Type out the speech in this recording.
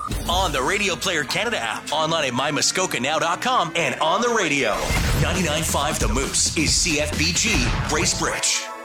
On the Radio Player Canada app, online at mymuskokanow.com, and on the radio. 99.5 The Moose is CFBG Bracebridge.